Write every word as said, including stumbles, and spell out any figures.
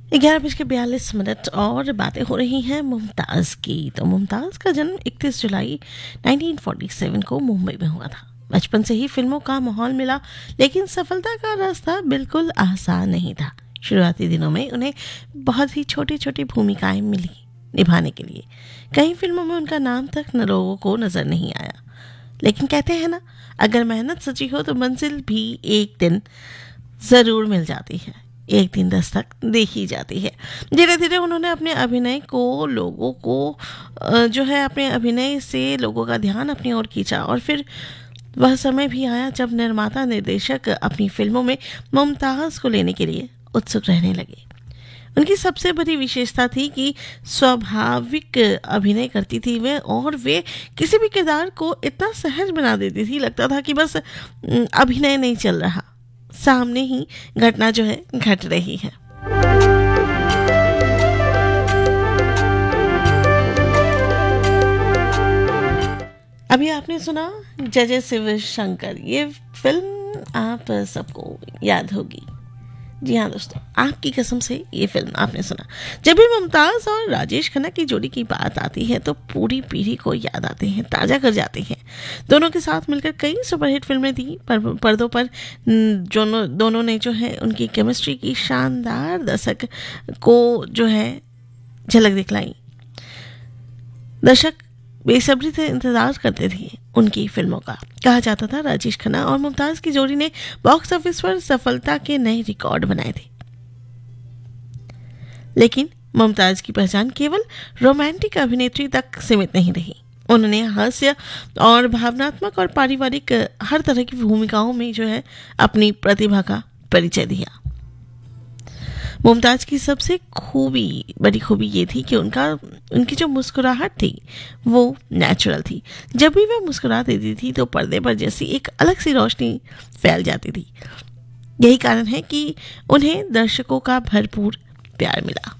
ग्यारह बज के बयालीस मिनट और बातें हो रही हैं मुमताज़ की। तो मुमताज़ का जन्म इकतीस जुलाई उन्नीस सौ सैंतालीस को मुंबई में हुआ था। बचपन से ही फिल्मों का माहौल मिला, लेकिन सफलता का रास्ता बिल्कुल आसान नहीं था। शुरुआती दिनों में उन्हें बहुत ही छोटी छोटी भूमिकाएं मिली निभाने के लिए। कई फिल्मों में उनका नाम तक न लोगों को नजर नहीं आया, लेकिन कहते हैं ना, अगर मेहनत सच्ची हो तो मंजिल भी एक दिन जरूर मिल जाती है, एक दिन दस्तक देखी जाती है। धीरे धीरे उन्होंने अपने अभिनय को लोगों को जो है अपने अभिनय से लोगों का ध्यान अपनी ओर खींचा, और फिर वह समय भी आया जब निर्माता निर्देशक अपनी फिल्मों में मुमताज़ को लेने के लिए उत्सुक रहने लगे। उनकी सबसे बड़ी विशेषता थी कि स्वाभाविक अभिनय करती थी वे, और वे किसी भी किरदार को इतना सहज बना देती थी, लगता था कि बस अभिनय नहीं चल रहा, सामने ही घटना जो है घट रही है। अभी आपने सुना जय जय शिव शंकर, ये फिल्म आप सबको याद होगी। जी हाँ दोस्तों, आपकी कसम से ये फिल्म आपने सुना। जब भी मुमताज़ और राजेश खन्ना की जोड़ी की बात आती है तो पूरी पीढ़ी को याद आते हैं, ताज़ा कर जाते हैं। दोनों के साथ मिलकर कई सुपरहिट फिल्में थी, पर पर्दों पर जो दोनों ने जो है उनकी केमिस्ट्री की शानदार दशक को जो है झलक दिखलाई। दर्शक बेसब्री से इंतजार करते थे उनकी फिल्मों का। कहा जाता था राजेश खन्ना और मुमताज़ की जोड़ी ने बॉक्स ऑफिस पर सफलता के नए रिकॉर्ड बनाए थे, लेकिन मुमताज़ की पहचान केवल रोमांटिक अभिनेत्री तक सीमित नहीं रही। उन्होंने हास्य और भावनात्मक और पारिवारिक हर तरह की भूमिकाओं में जो है अपनी प्रतिभा का परिचय दिया। मुमताज़ की सबसे खूबी बड़ी खूबी ये थी कि उनका उनकी जो मुस्कुराहट थी वो नेचुरल थी। जब भी वह मुस्कुरा देती थी तो पर्दे पर जैसी एक अलग सी रोशनी फैल जाती थी। यही कारण है कि उन्हें दर्शकों का भरपूर प्यार मिला।